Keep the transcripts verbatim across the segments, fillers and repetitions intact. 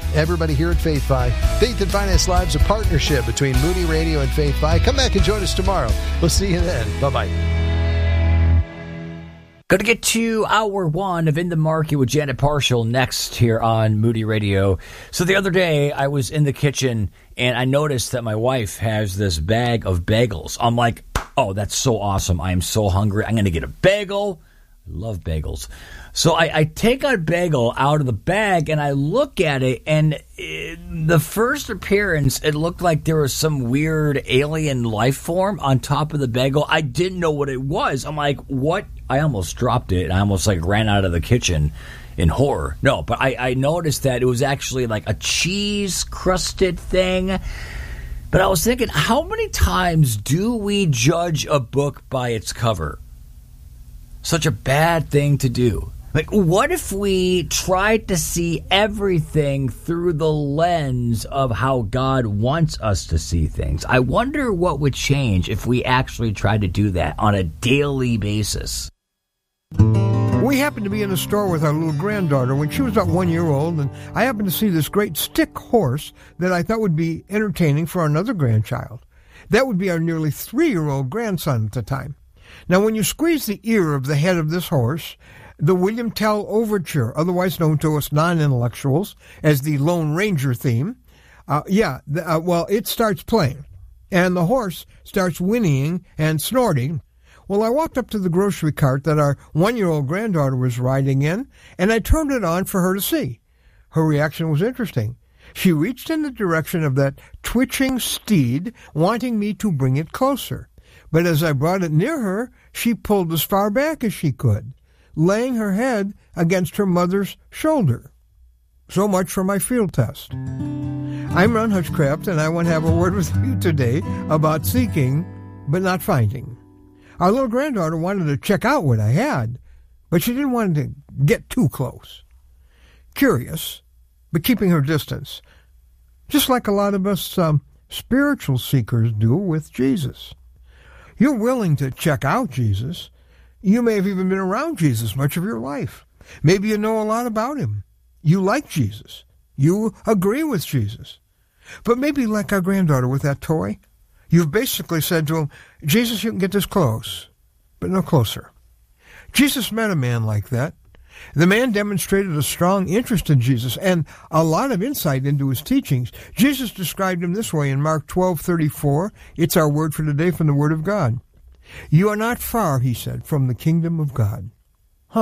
everybody here at Faith Fi. Faith and Finance Live's a partnership between Moody Radio and Faith Fi. Come back and join us tomorrow. We'll see you then. Bye-bye. Going to get to hour one of In the Market with Janet Parshall next here on Moody Radio. So the other day, I was in the kitchen, and I noticed that my wife has this bag of bagels. I'm like, oh, that's so awesome. I am so hungry. I'm going to get a bagel. I love bagels. So I, I take a bagel out of the bag, and I look at it, and it, the first appearance, it looked like there was some weird alien life form on top of the bagel. I didn't know what it was. I'm like, what? I almost dropped it, and I almost like ran out of the kitchen in horror. No, but I, I noticed that it was actually like a cheese-crusted thing. But I was thinking, how many times do we judge a book by its cover? Such a bad thing to do. Like, what if we tried to see everything through the lens of how God wants us to see things? I wonder what would change if we actually tried to do that on a daily basis. We happened to be in a store with our little granddaughter when she was about one year old, and I happened to see this great stick horse that I thought would be entertaining for another grandchild. That would be our nearly three-year-old grandson at the time. Now, when you squeeze the ear of the head of this horse, the William Tell Overture, otherwise known to us non-intellectuals as the Lone Ranger theme, uh, yeah, the, uh, well, it starts playing, and the horse starts whinnying and snorting. Well, I walked up to the grocery cart that our one-year-old granddaughter was riding in, and I turned it on for her to see. Her reaction was interesting. She reached in the direction of that twitching steed, wanting me to bring it closer. But as I brought it near her, she pulled as far back as she could, laying her head against her mother's shoulder. So much for my field test. I'm Ron Hutchcraft, and I want to have a word with you today about seeking but not finding. Our little granddaughter wanted to check out what I had, but she didn't want to get too close. Curious, but keeping her distance, just like a lot of us um, spiritual seekers do with Jesus. You're willing to check out Jesus. You may have even been around Jesus much of your life. Maybe you know a lot about him. You like Jesus. You agree with Jesus. But maybe like our granddaughter with that toy, you've basically said to him, Jesus, you can get this close, but no closer. Jesus met a man like that. The man demonstrated a strong interest in Jesus and a lot of insight into his teachings. Jesus described him this way in Mark twelve thirty-four. It's our word for today from the Word of God. You are not far, he said, from the kingdom of God. Huh.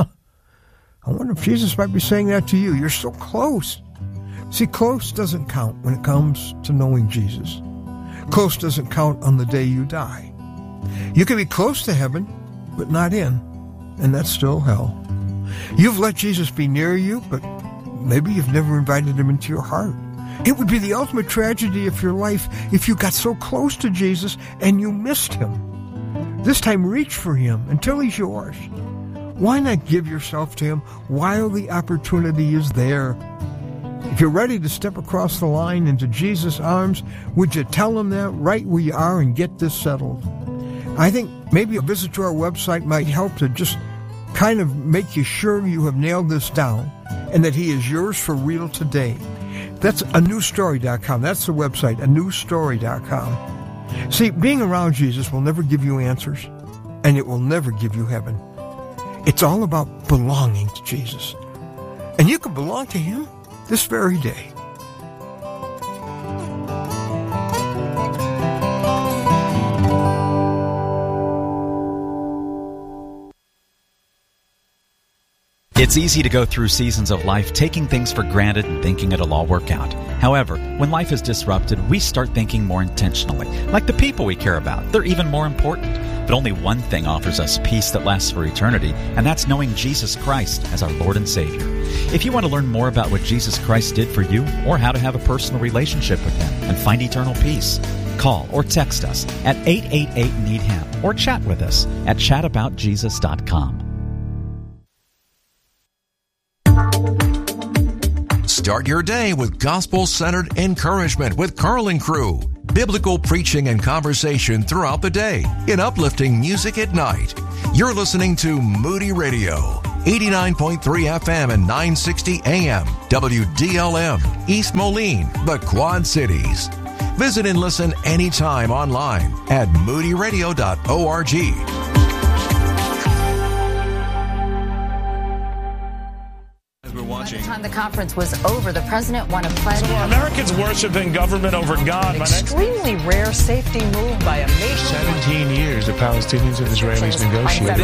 I wonder if Jesus might be saying that to you. You're so close. See, close doesn't count when it comes to knowing Jesus. Close doesn't count on the day you die. You can be close to heaven, but not in, and that's still hell. You've let Jesus be near you, but maybe you've never invited him into your heart. It would be the ultimate tragedy of your life if you got so close to Jesus and you missed him. This time, reach for him until he's yours. Why not give yourself to him while the opportunity is there? If you're ready to step across the line into Jesus' arms, would you tell him that right where you are and get this settled? I think maybe a visit to our website might help to just kind of make you sure you have nailed this down and that he is yours for real today. That's a new story dot com. That's the website, a new story dot com. See, being around Jesus will never give you answers, and it will never give you heaven. It's all about belonging to Jesus. And you can belong to him this very day. It's easy to go through seasons of life taking things for granted and thinking it'll all work out. However, when life is disrupted, we start thinking more intentionally. Like the people we care about, they're even more important. But only one thing offers us peace that lasts for eternity, and that's knowing Jesus Christ as our Lord and Savior. If you want to learn more about what Jesus Christ did for you or how to have a personal relationship with him and find eternal peace, call or text us at eight eight eight, need him or chat with us at chat about jesus dot com. Start your day with gospel-centered encouragement with Carl and Crew. Biblical preaching and conversation throughout the day in uplifting music at night. You're listening to Moody Radio. eighty-nine point three F M and nine sixty A M. W D L M, East Moline, the Quad Cities. Visit and listen anytime online at moody radio dot org. By the time the conference was over, the president won a pledge. So are Americans worshiping government over God? An extremely rare safety move by a nation. Seventeen years the Palestinians and Israelis negotiated.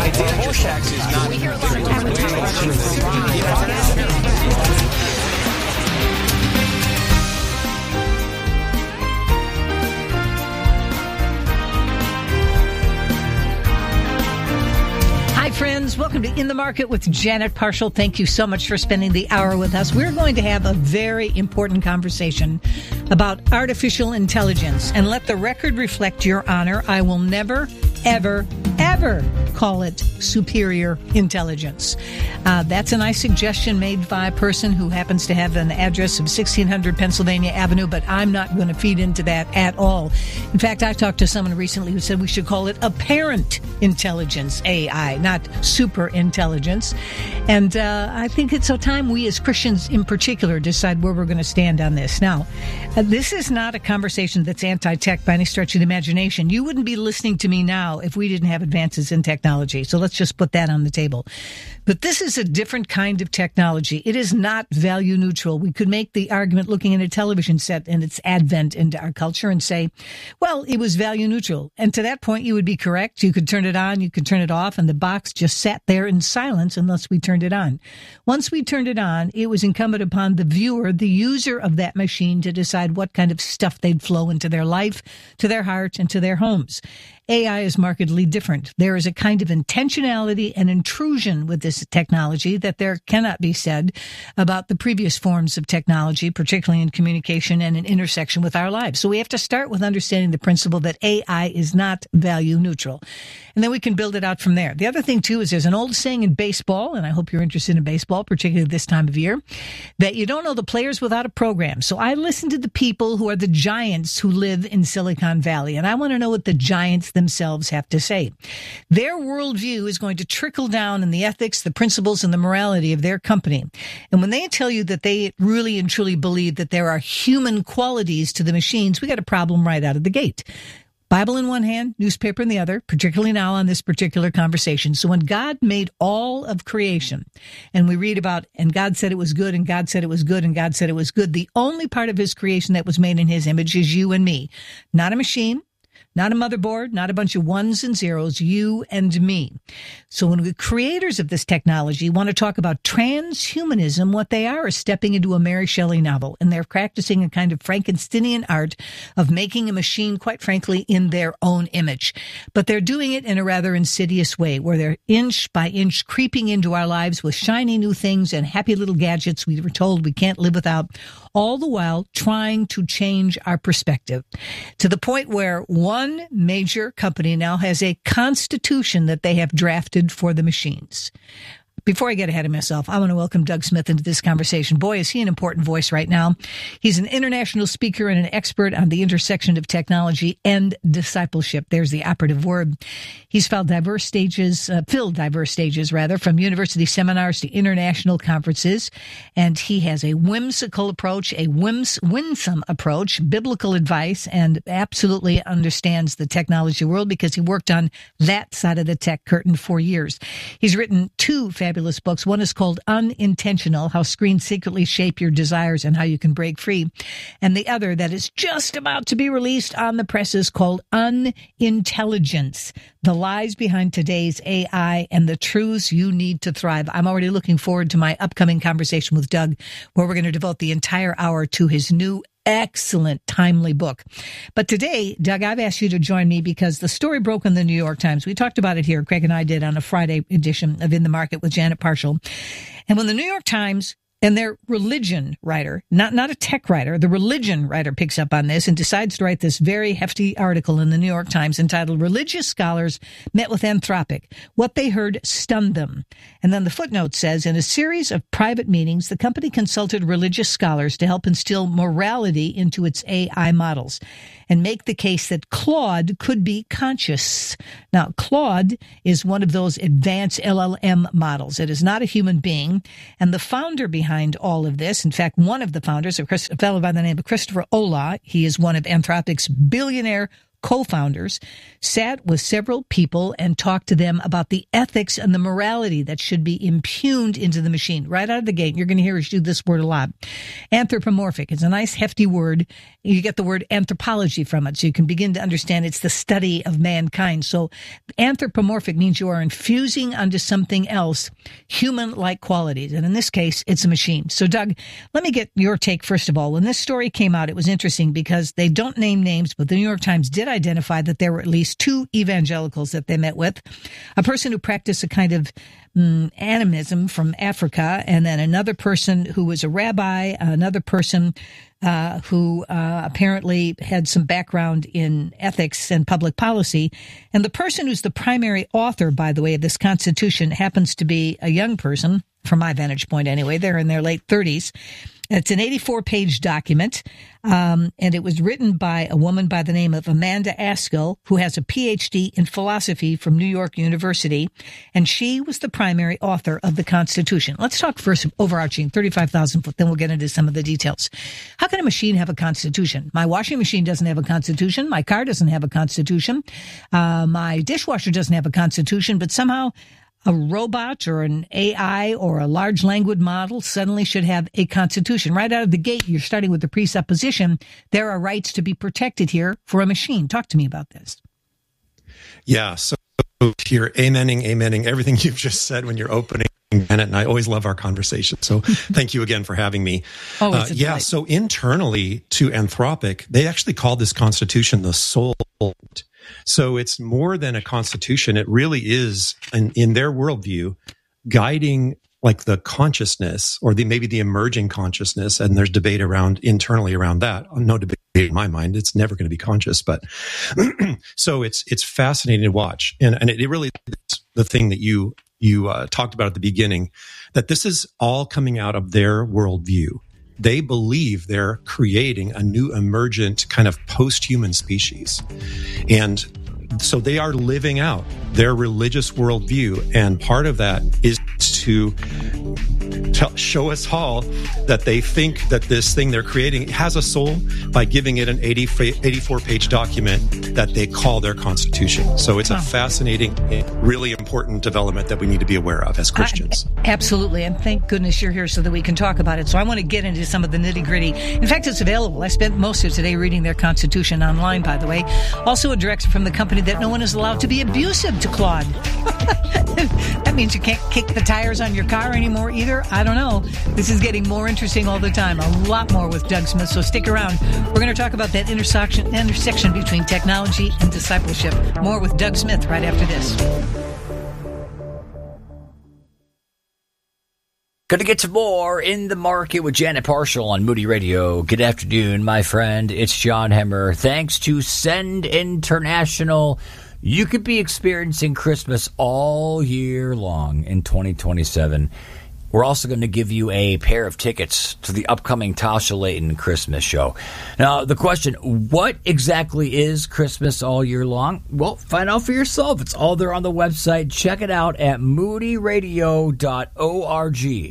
Hi, friends. Welcome to In the Market with Janet Parshall. Thank you so much for spending the hour with us. We're going to have a very important conversation about artificial intelligence. And let the record reflect, Your Honor, I will never, ever, ever call it superior intelligence. Uh, that's a nice suggestion made by a person who happens to have an address of sixteen hundred Pennsylvania Avenue, but I'm not going to feed into that at all. In fact, I talked to someone recently who said we should call it apparent intelligence, A I, not super intelligence. And uh, I think it's so time we as Christians in particular decide where we're going to stand on this. Now, uh, this is not a conversation that's anti-tech by any stretch of the imagination. You wouldn't be listening to me now if we didn't have advances in technology. So let's just put that on the table. But this is a different kind of technology. It is not value neutral. We could make the argument looking at a television set and its advent into our culture and say, well, it was value neutral. And to that point, you would be correct. You could turn it on, you could turn it off, and the box just sat there in silence unless we turned it on. Once we turned it on, it was incumbent upon the viewer, the user of that machine, to decide what kind of stuff they'd flow into their life, to their heart, and to their homes. A I is markedly different. There is a kind of intentionality and intrusion with this technology that there cannot be said about the previous forms of technology, particularly in communication and in intersection with our lives. So we have to start with understanding the principle that A I is not value neutral. And then we can build it out from there. The other thing, too, is there's an old saying in baseball, and I hope you're interested in baseball, particularly this time of year, that you don't know the players without a program. So I listen to the people who are the giants who live in Silicon Valley, and I want to know what the giants themselves have to say. Their worldview is going to trickle down in the ethics, the principles, and the morality of their company. And when they tell you that they really and truly believe that there are human qualities to the machines, we got a problem right out of the gate. Bible in one hand, newspaper in the other, particularly now on this particular conversation. So when God made all of creation, and we read about, and God said it was good, and God said it was good, and God said it was good, the only part of his creation that was made in his image is you and me. Not a machine, not a motherboard, not a bunch of ones and zeros, you and me. So when the creators of this technology want to talk about transhumanism, what they are is stepping into a Mary Shelley novel, and they're practicing a kind of Frankensteinian art of making a machine, quite frankly, in their own image. But they're doing it in a rather insidious way, where they're inch by inch creeping into our lives with shiny new things and happy little gadgets we were told we can't live without, all the while trying to change our perspective to the point where one major company now has a constitution that they have drafted for the machines. Before I get ahead of myself, I want to welcome Doug Smith into this conversation. Boy, is he an important voice right now. He's an international speaker and an expert on the intersection of technology and discipleship. There's the operative word. He's filled diverse stages, uh, filled diverse stages, rather, from university seminars to international conferences. And he has a whimsical approach, a whims, winsome approach, biblical advice, and absolutely understands the technology world because he worked on that side of the tech curtain for years. He's written two fabulous books. One is called Unintentional, How Screens Secretly Shape Your Desires and How You Can Break Free. And the other that is just about to be released on the press is called Unintelligence, The Lies Behind Today's A I and the Truths You Need to Thrive. I'm already looking forward to my upcoming conversation with Doug, where we're going to devote the entire hour to his new excellent, timely book. But today, Doug, I've asked you to join me because the story broke in the New York Times. We talked about it here. Craig and I did on a Friday edition of In the Market with Janet Parshall. And when the New York Times and their religion writer, not, not a tech writer, the religion writer picks up on this and decides to write this very hefty article in the New York Times entitled Religious Scholars Met with Anthropic. What they heard stunned them. And then the footnote says, in a series of private meetings, the company consulted religious scholars to help instill morality into its A I models. and make the case that Claude could be conscious. Now, Claude is one of those advanced L L M models. It is not a human being. And the founder behind all of this, in fact, one of the founders, a fellow by the name of Christopher Olah, he is one of Anthropic's billionaire co-founders, sat with several people and talked to them about the ethics and the morality that should be impugned into the machine. Right out of the gate, you're going to hear us use this word a lot. Anthropomorphic. It's a nice, hefty word. You get the word anthropology from it, so you can begin to understand it's the study of mankind. So anthropomorphic means you are infusing onto something else human-like qualities. And in this case, it's a machine. So, Doug, let me get your take, first of all. When this story came out, it was interesting because they don't name names, but the New York Times did identify that there were at least two evangelicals that they met with, a person who practiced a kind of um, animism from Africa, and then another person who was a rabbi, another person uh, who uh, apparently had some background in ethics and public policy. And the person who's the primary author, by the way, of this Constitution happens to be a young person, from my vantage point anyway. They're in their late thirties. It's an eighty-four page document, um, and it was written by a woman by the name of Amanda Askell, who has a P H D in philosophy from New York University, and she was the primary author of the Constitution. Let's talk first overarching, thirty-five thousand foot, then we'll get into some of the details. How can a machine have a constitution? My washing machine doesn't have a constitution. My car doesn't have a constitution. Uh, my dishwasher doesn't have a constitution, but somehow a robot or an A I or a large language model suddenly should have a constitution. Right out of the gate, you're starting with the presupposition there are rights to be protected here for a machine. Talk to me about this. Yeah, so you're amening, amening everything you've just said when you're opening, Janet, and I always love our conversation. So thank you again for having me. Oh, uh, yeah, so internally to Anthropic, they actually called this constitution the soul. So it's more than a constitution. It really is, in, in their worldview, guiding like the consciousness or the maybe the emerging consciousness. And there's debate around internally around that. No debate in my mind. It's never going to be conscious. But so it's it's fascinating to watch. And, and it really is the thing that you you uh, talked about at the beginning, that this is all coming out of their worldview. They believe they're creating a new emergent kind of post-human species. And so they are living out their religious worldview. And part of that is to tell, show us all that they think that this thing they're creating has a soul by giving it an eighty, eighty-four page document that they call their constitution. So it's a fascinating, really important development that we need to be aware of as Christians. Uh, absolutely. And thank goodness you're here so that we can talk about it. So I want to get into some of the nitty gritty. In fact, it's available. I spent most of today reading their constitution online, by the way. Also a directive from the company that no one is allowed to be abusive to Claude. That means you can't kick the tires on your car anymore either. I don't know. This is getting more interesting all the time. A lot more with Doug Smith. So stick around. We're going to talk about that intersection, intersection between technology and discipleship. More with Doug Smith right after this. Going to get to more In the Market with Janet Parshall on Moody Radio. Good afternoon, my friend. It's John Hemmer. Thanks to Send International, you could be experiencing Christmas all year long in twenty twenty-seven. We're also going to give you a pair of tickets to the upcoming Tasha Layton Christmas show. Now, the question, what exactly is Christmas all year long? Well, find out for yourself. It's all there on the website. Check it out at moody radio dot org.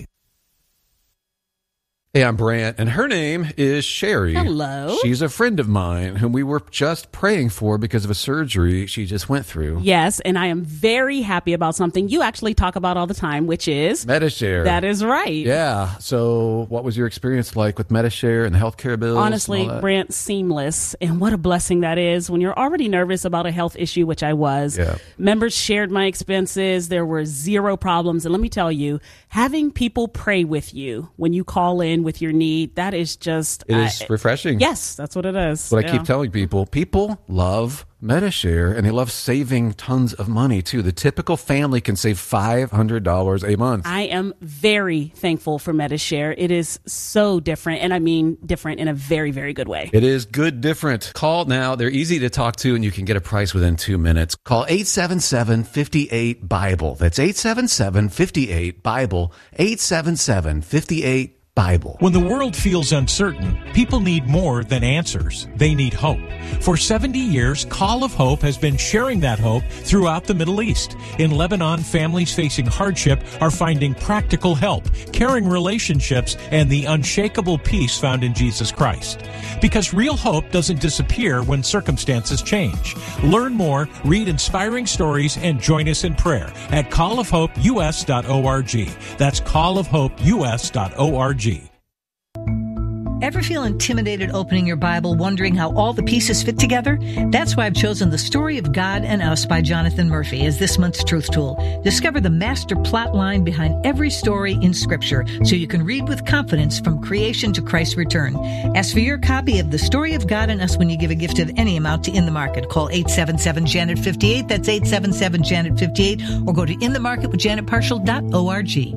Hey, I'm Brant, and her name is Sherry. Hello. She's a friend of mine whom we were just praying for because of a surgery she just went through. Yes, and I am very happy about something you actually talk about all the time, which is Medi-Share. That is right. Yeah. So what was your experience like with Medi-Share and the healthcare bills? Honestly, Brant, seamless. And what a blessing that is when you're already nervous about a health issue, which I was. Yeah. Members shared my expenses. There were zero problems. And let me tell you, having people pray with you when you call in with your need, that is just... It is uh, refreshing. Yes, that's what it is. What yeah. I keep telling people, people love Medi-Share, and they love saving tons of money, too. The typical family can save five hundred dollars a month. I am very thankful for Medi-Share. It is so different, and I mean different in a very, very good way. It is good different. Call now. They're easy to talk to, and you can get a price within two minutes. Call eight seven seven, five eight, BIBLE. That's eight seven seven, five eight, BIBLE, eight seven seven, five eight, Bible. When the world feels uncertain, people need more than answers. They need hope. For seventy years, Call of Hope has been sharing that hope throughout the Middle East. In Lebanon, families facing hardship are finding practical help, caring relationships, and the unshakable peace found in Jesus Christ. Because real hope doesn't disappear when circumstances change. Learn more, read inspiring stories, and join us in prayer at call of hope u s dot org. That's call of hope u s dot org. Ever feel intimidated opening your Bible, wondering how all the pieces fit together? That's why I've chosen The Story of God and Us by Jonathan Murphy as this month's Truth Tool. Discover the master plot line behind every story in Scripture so you can read with confidence from creation to Christ's return. Ask for your copy of The Story of God and Us when you give a gift of any amount to In the Market. Call eight seven seven, Janet fifty-eight. That's eight seven seven, Janet fifty-eight. Or go to in the market with janet partial dot org.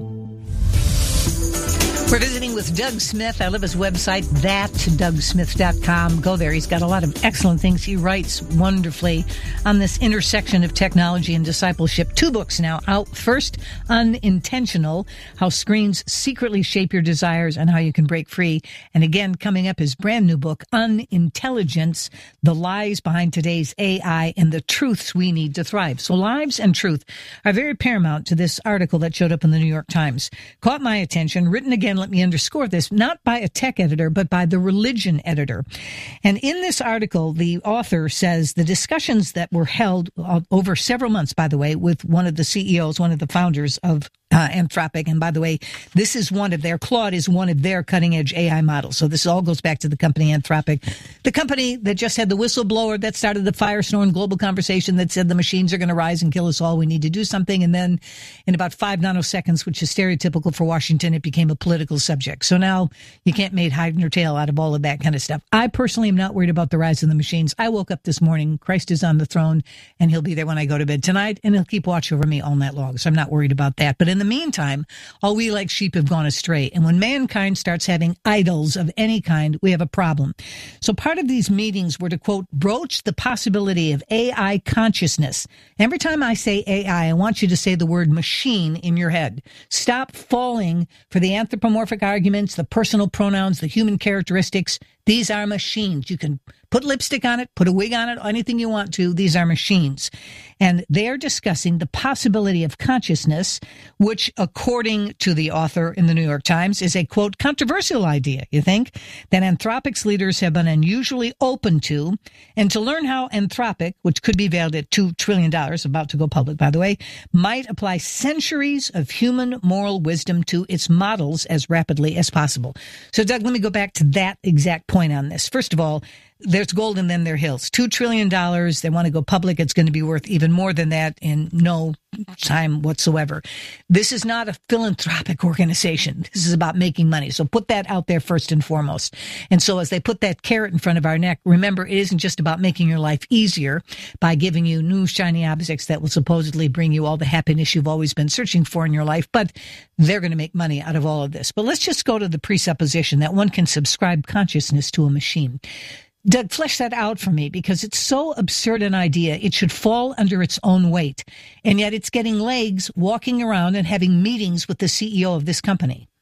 We're visiting with Doug Smith. I love his website, that doug smith dot com. Go there. He's got a lot of excellent things. He writes wonderfully on this intersection of technology and discipleship. Two books now out. First, Unintentional, How Screens Secretly Shape Your Desires and How You Can Break Free. And again, coming up, his brand new book, Unintelligence, The Lies Behind Today's A I and the Truths We Need to Thrive. So lives and truth are very paramount to this article that showed up in the New York Times. Caught my attention, written again, let me underscore this, not by a tech editor, but by the religion editor. And in this article, the author says the discussions that were held over several months, by the way, with one of the C E Os, one of the founders of Uh, Anthropic. And by the way, this is one of their, Claude is one of their cutting edge A I models. So this all goes back to the company Anthropic, the company that just had the whistleblower that started the firestorm global conversation that said the machines are going to rise and kill us all. We need to do something. And then in about five nanoseconds, which is stereotypical for Washington, it became a political subject. So now you can't make hide nor tail out of all of that kind of stuff. I personally am not worried about the rise of the machines. I woke up this morning, Christ is on the throne, and he'll be there when I go to bed tonight, and he'll keep watch over me all night long. So I'm not worried about that. But in the meantime, all we like sheep have gone astray. And when mankind starts having idols of any kind, we have a problem. So part of these meetings were to, quote, broach the possibility of A I consciousness. Every time I say A I, I want you to say the word machine in your head. Stop falling for the anthropomorphic arguments, the personal pronouns, the human characteristics. These are machines. You can put lipstick on it, put a wig on it, anything you want to. These are machines. And they're discussing the possibility of consciousness, which, according to the author in the New York Times, is a, quote, controversial idea, you think, that Anthropic's leaders have been unusually open to. And to learn how Anthropic, which could be valued at two trillion dollars, about to go public, by the way, might apply centuries of human moral wisdom to its models as rapidly as possible. So, Doug, let me go back to that exact point on this. First of all, there's gold and then there are hills. Two trillion dollars. They want to go public. It's going to be worth even more than that in no time whatsoever. This is not a philanthropic organization. This is about making money. So put that out there first and foremost. And so as they put that carrot in front of our neck, remember, it isn't just about making your life easier by giving you new shiny objects that will supposedly bring you all the happiness you've always been searching for in your life, but they're going to make money out of all of this. But let's just go to the presupposition that one can subscribe consciousness to a machine. Doug, flesh that out for me, because it's so absurd an idea. It should fall under its own weight. And yet it's getting legs walking around and having meetings with the C E O of this company.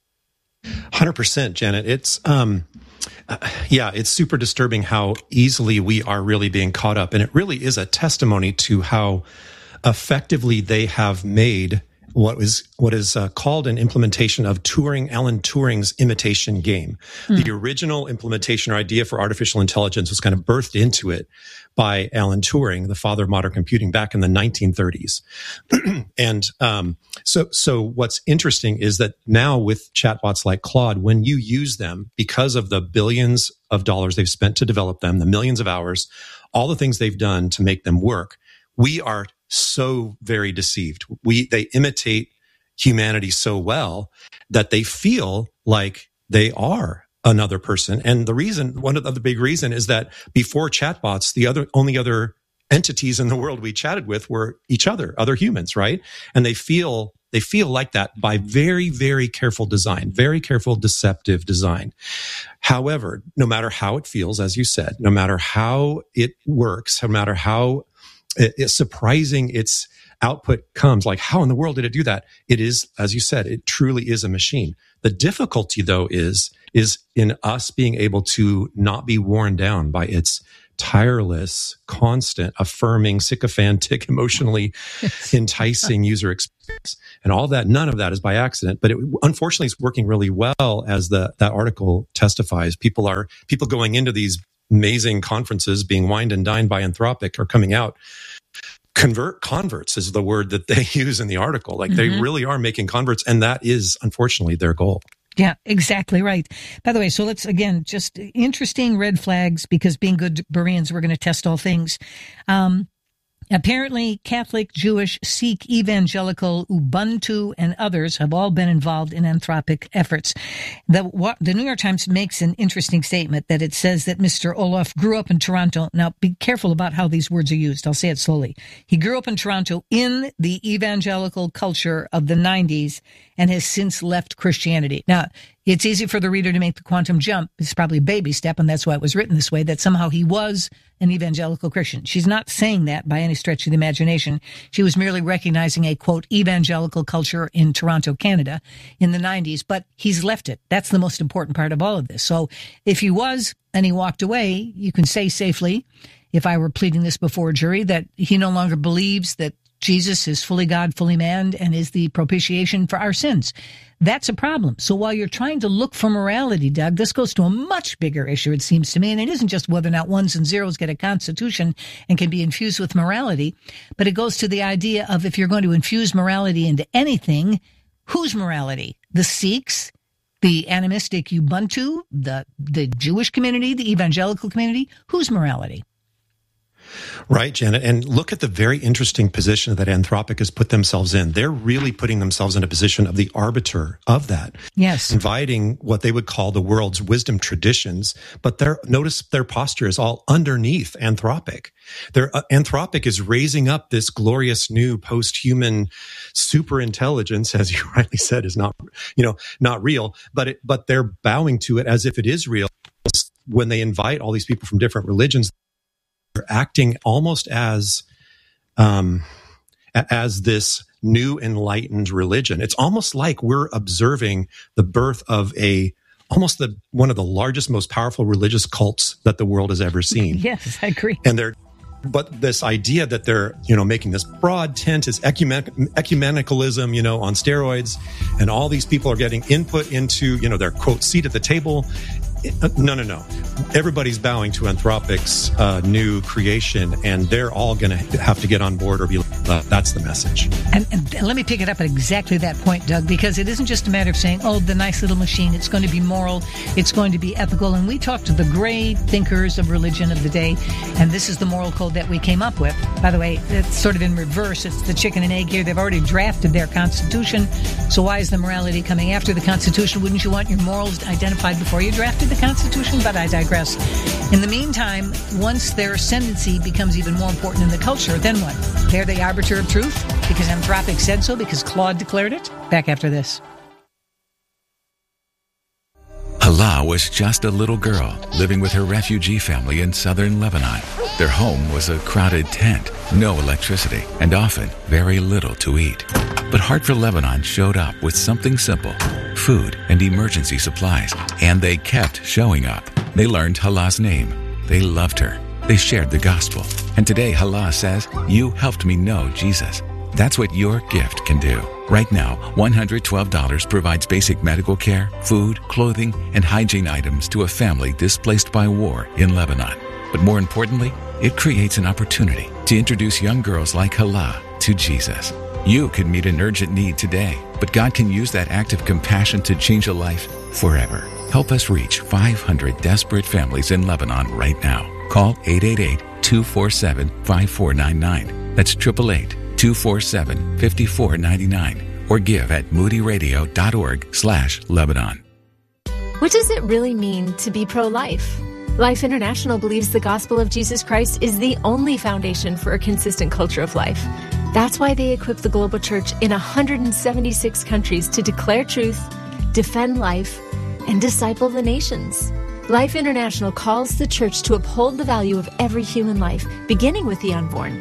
one hundred percent, Janet. It's, um, uh, yeah, it's super disturbing how easily we are really being caught up. And it really is a testimony to how effectively they have made what is what is uh, called an implementation of Turing, Alan Turing's imitation game. Mm. The original implementation or idea for artificial intelligence was kind of birthed into it by Alan Turing, the father of modern computing, back in the nineteen thirties. And um, so, so what's interesting is that now with chatbots like Claude, when you use them, because of the billions of dollars they've spent to develop them, the millions of hours, all the things they've done to make them work, we are so very deceived. We they imitate humanity so well that they feel like they are another person. And the reason, one of the, the big reason is that before chatbots, the other only other entities in the world we chatted with were each other, other humans, right? And they feel they feel like that by very, very careful design, very careful deceptive design. However, no matter how it feels, as you said, no matter how it works, no matter how it's surprising its output comes. Like, how in the world did it do that? It is, as you said, it truly is a machine. The difficulty, though, is is in us being able to not be worn down by its tireless, constant, affirming, sycophantic, emotionally enticing user experience. And all that, none of that is by accident. But it, unfortunately, it's working really well, as the that article testifies. People are people going into these amazing conferences, being wined and dined by Anthropic, are coming out. Convert converts is the word that they use in the article. Like, mm-hmm. they really are making converts, and that is unfortunately their goal. Yeah, exactly right. By the way, so let's, again, just interesting red flags, because being good Bereans, we're going to test all things. Um, apparently, Catholic, Jewish, Sikh, Evangelical, Ubuntu, and others have all been involved in Anthropic efforts. The, what, the New York Times makes an interesting statement that it says that Mister Olaf grew up in Toronto. Now, be careful about how these words are used. I'll say it slowly. He grew up in Toronto in the evangelical culture of the nineties and has since left Christianity. Now, it's easy for the reader to make the quantum jump. It's probably a baby step, and that's why it was written this way, that somehow he was an evangelical Christian. She's not saying that by any stretch of the imagination. She was merely recognizing a, quote, evangelical culture in Toronto, Canada in the nineties, but he's left it. That's the most important part of all of this. So if he was and he walked away, you can say safely, if I were pleading this before a jury, that he no longer believes that Jesus is fully God, fully man, and is the propitiation for our sins. That's a problem. So while you're trying to look for morality, Doug, this goes to a much bigger issue, it seems to me. And it isn't just whether or not ones and zeros get a constitution and can be infused with morality, but it goes to the idea of, if you're going to infuse morality into anything, whose morality? The Sikhs, the animistic Ubuntu, the, the Jewish community, the evangelical community? Whose morality? Right, Janet. And look at the very interesting position that Anthropic has put themselves in. They're really putting themselves in a position of the arbiter of that. Yes. Inviting what they would call the world's wisdom traditions. But their, notice their posture is all underneath Anthropic. Their uh, Anthropic is raising up this glorious new post-human super intelligence, as you rightly said, is not, you know, not real, but it, but they're bowing to it as if it is real. When they invite all these people from different religions, acting almost as um, as this new enlightened religion. It's almost like we're observing the birth of a almost the one of the largest, most powerful religious cults that the world has ever seen. Yes, I agree. And they're but this idea that they're, you know, making this broad tent is ecumen- ecumenicalism, you know, on steroids, and all these people are getting input into, you know, their quote seat at the table. No, no, no. Everybody's bowing to Anthropic's uh, new creation, and they're all going to have to get on board or be left. That's the message. And, and let me pick it up at exactly that point, Doug, because it isn't just a matter of saying, oh, the nice little machine, it's going to be moral, it's going to be ethical. And we talked to the great thinkers of religion of the day, and this is the moral code that we came up with. By the way, it's sort of in reverse. It's the chicken and egg here. They've already drafted their Constitution, so why is the morality coming after the Constitution? Wouldn't you want your morals identified before you drafted the Constitution? But I digress. In the meantime, once their ascendancy becomes even more important in the culture, then what? They're the arbiter of truth because Anthropic said so, because Claude declared it? Back after this. Hala was just a little girl living with her refugee family in southern Lebanon. Their home was a crowded tent, no electricity, and often very little to eat. But Heart for Lebanon showed up with something simple, food and emergency supplies, and they kept showing up. They learned Hala's name. They loved her. They shared the gospel. And today Hala says, "You helped me know Jesus." That's what your gift can do. Right now, one hundred twelve dollars provides basic medical care, food, clothing, and hygiene items to a family displaced by war in Lebanon. But more importantly, it creates an opportunity to introduce young girls like Hala to Jesus. You could meet an urgent need today, but God can use that act of compassion to change a life forever. Help us reach five hundred desperate families in Lebanon right now. Call eight eight eight, two four seven, five four nine nine. That's eight eight eight, two four seven, five four nine nine. Or give at moodyradio.org slash Lebanon. What does it really mean to be pro-life? Life International believes the gospel of Jesus Christ is the only foundation for a consistent culture of life. That's why they equip the global church in one hundred seventy-six countries to declare truth, defend life, and disciple the nations. Life International calls the church to uphold the value of every human life, beginning with the unborn.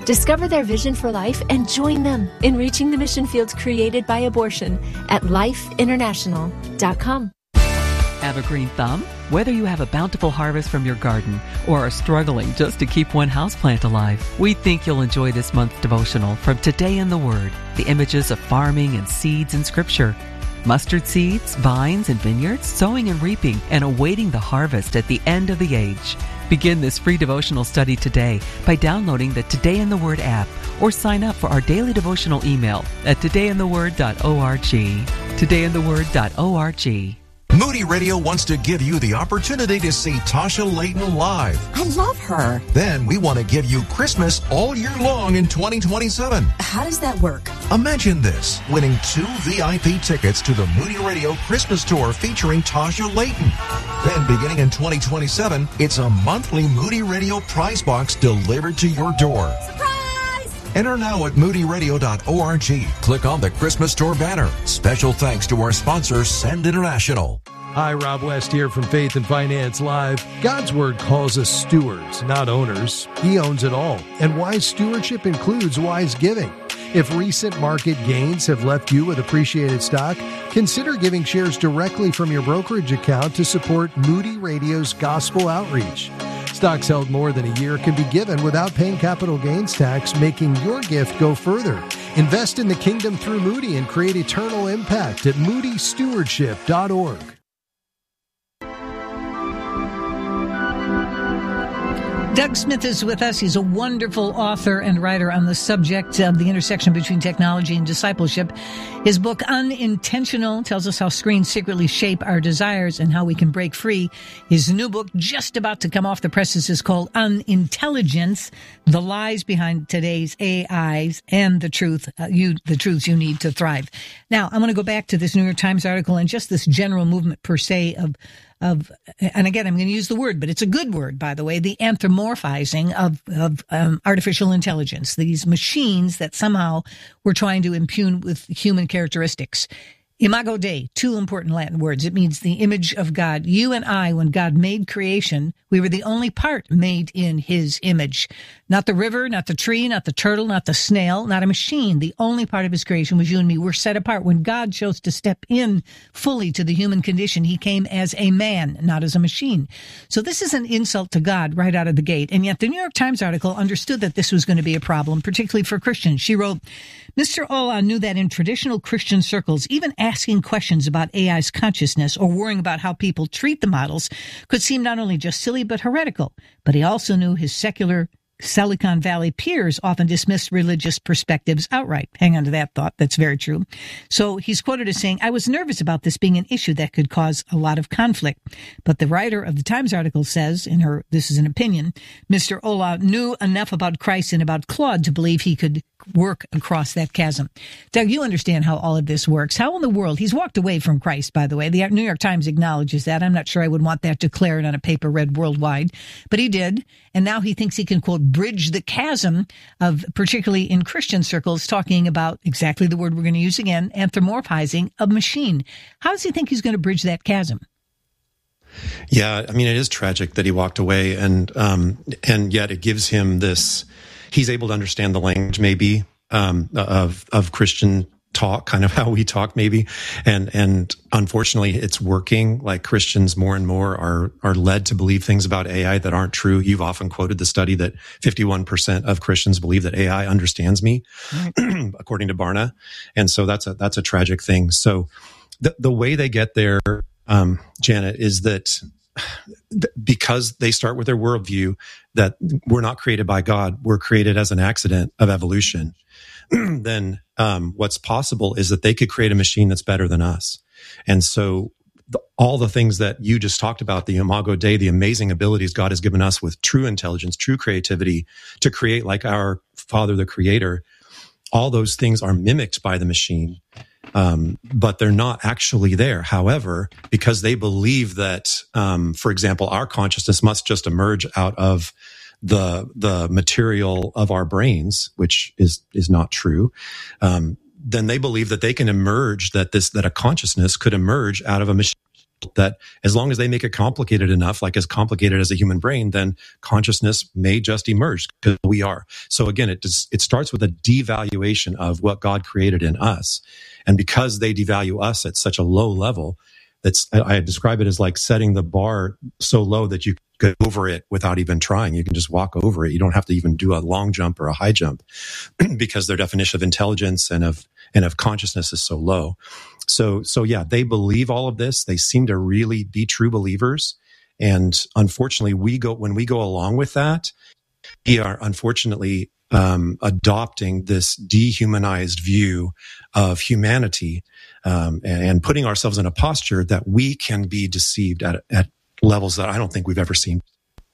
Discover their vision for life and join them in reaching the mission fields created by abortion at life international dot com. Have a green thumb? Whether you have a bountiful harvest from your garden or are struggling just to keep one houseplant alive, we think you'll enjoy this month's devotional from Today in the Word, the images of farming and seeds in Scripture. Mustard seeds, vines, and vineyards, sowing and reaping, and awaiting the harvest at the end of the age. Begin this free devotional study today by downloading the Today in the Word app or sign up for our daily devotional email at today in the word dot org. today in the word dot org. Moody Radio wants to give you the opportunity to see Tasha Layton live. I love her. Then we want to give you Christmas all year long in twenty twenty-seven. How does that work? Imagine this, winning two V I P tickets to the Moody Radio Christmas Tour featuring Tasha Layton. Then beginning in twenty twenty-seven, it's a monthly Moody Radio prize box delivered to your door. Surprise! Enter now at moody radio dot org. Click on the Christmas Tour banner. Special thanks to our sponsor, Send International. Hi, Rob West here from Faith and Finance Live. God's Word calls us stewards, not owners. He owns it all. And wise stewardship includes wise giving. If recent market gains have left you with appreciated stock, consider giving shares directly from your brokerage account to support Moody Radio's gospel outreach. Stocks held more than a year can be given without paying capital gains tax, making your gift go further. Invest in the kingdom through Moody and create eternal impact at moody stewardship dot org. Doug Smith is with us. He's a wonderful author and writer on the subject of the intersection between technology and discipleship. His book, Unintentional, tells us how screens secretly shape our desires and how we can break free. His new book, just about to come off the presses, is called Unintelligence: The Lies Behind Today's A Is and the Truth, uh, you, the Truths You Need to Thrive. Now, I'm going to go back to this New York Times article and just this general movement per se of Of, and again, I'm going to use the word, but it's a good word, by the way, the anthropomorphizing of, of um, artificial intelligence, these machines that somehow we're trying to impugn with human characteristics. Imago Dei, two important Latin words. It means the image of God. You and I, when God made creation, we were the only part made in his image. Not the river, not the tree, not the turtle, not the snail, not a machine. The only part of his creation was you and me. We're set apart. When God chose to step in fully to the human condition, he came as a man, not as a machine. So this is an insult to God right out of the gate. And yet the New York Times article understood that this was going to be a problem, particularly for Christians. She wrote, Mister Olah knew that in traditional Christian circles, even asking questions about A I's consciousness or worrying about how people treat the models could seem not only just silly but heretical. But he also knew his secular Silicon Valley peers often dismissed religious perspectives outright. Hang on to that thought. That's very true. So he's quoted as saying, I was nervous about this being an issue that could cause a lot of conflict. But the writer of the Times article says, in her, this is an opinion, Mister Olah knew enough about Christ and about Claude to believe he could work across that chasm. Doug, you understand how all of this works. How in the world, he's walked away from Christ, by the way. The New York Times acknowledges that. I'm not sure I would want that declared on a paper read worldwide, but he did. And now he thinks he can, quote, bridge the chasm of, particularly in Christian circles, talking about exactly the word we're going to use again, anthropomorphizing a machine. How does he think he's going to bridge that chasm? Yeah, I mean, it is tragic that he walked away, and um, and yet it gives him this. He's able to understand the language, maybe um, of of Christian talk, kind of how we talk, maybe, and and unfortunately, it's working. Like Christians, more and more are are led to believe things about A I that aren't true. You've often quoted the study that fifty-one percent of Christians believe that A I understands me, right. according to Barna, and so that's a that's a tragic thing. So the the way they get there, um, Janet, is that. Because they start with their worldview that we're not created by God, we're created as an accident of evolution, then um, what's possible is that they could create a machine that's better than us. And so the, all the things that you just talked about, the Imago Dei, the amazing abilities God has given us with true intelligence, true creativity to create like our Father, the Creator, all those things are mimicked by the machine. Um, but they're not actually there. However, because they believe that, um, for example, our consciousness must just emerge out of the the material of our brains, which is is not true. Um, then they believe that they can emerge that this that a consciousness could emerge out of a machine. that as long as they make it complicated enough, like as complicated as a human brain, then consciousness may just emerge because we are. So again, it just, it starts with a devaluation of what God created in us. And because they devalue us at such a low level, that's, I describe it as like setting the bar so low that you go over it without even trying. You can just walk over it. You don't have to even do a long jump or a high jump because their definition of intelligence and of, and of consciousness is so low. So, so yeah, they believe all of this. They seem to really be true believers. And unfortunately, we go, when we go along with that, we are unfortunately um, adopting this dehumanized view of humanity, um, and, and putting ourselves in a posture that we can be deceived at, at levels that I don't think we've ever seen.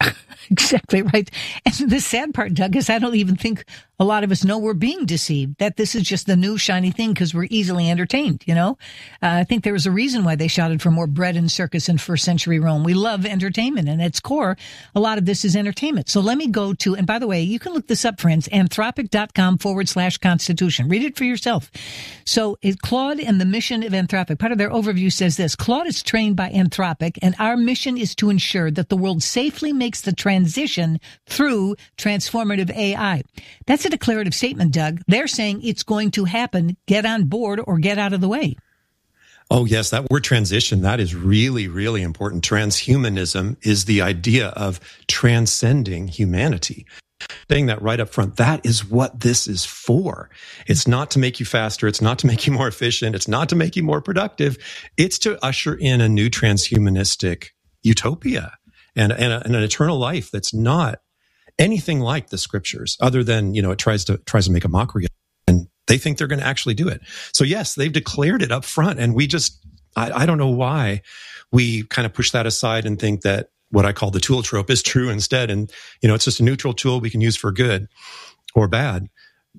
Exactly right. And the sad part, Doug, is I don't even think a lot of us know we're being deceived, that this is just the new shiny thing because we're easily entertained, you know? Uh, I think there was a reason why they shouted for more bread and circus in first century Rome. We love entertainment, and at its core, a lot of this is entertainment. So let me go to, and by the way, you can look this up, friends, anthropic.com forward slash constitution. Read it for yourself. So it, Claude and the mission of Anthropic, part of their overview says this: Claude is trained by Anthropic, and our mission is to ensure that the world safely makes the transition through transformative A I. That's a declarative statement, Doug. They're saying it's going to happen. Get on board or get out of the way. Oh, yes. That word transition, that is really, really important. Transhumanism is the idea of transcending humanity. Saying that right up front, that is what this is for. It's not to make you faster. It's not to make you more efficient. It's not to make you more productive. It's to usher in a new transhumanistic utopia and, and, a, and an eternal life that's not anything like the scriptures, other than, you know, it tries to tries to make a mockery of it, and they think they're going to actually do it. So yes, they've declared it up front, and we just, I, I don't know why we kind of push that aside and think that what I call the tool trope is true instead. And, you know, it's just a neutral tool we can use for good or bad.